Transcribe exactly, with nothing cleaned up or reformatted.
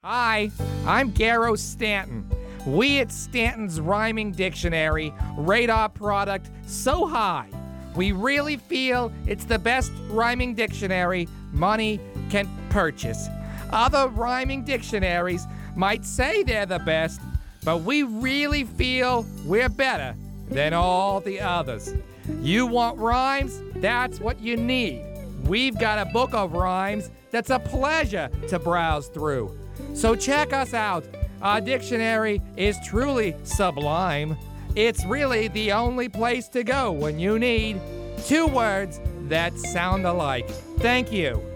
Hi, I'm Garrow Stanton. We at Stanton's Rhyming Dictionary rate our product so high. We really feel it's the best rhyming dictionary money can purchase. Other rhyming dictionaries might say they're the best, but we really feel we're better than all the others. You want rhymes? That's what you need. We've got a book of rhymes that's a pleasure to browse through. So check us out. Our dictionary is truly sublime. It's really the only place to go when you need two words that sound alike. Thank you.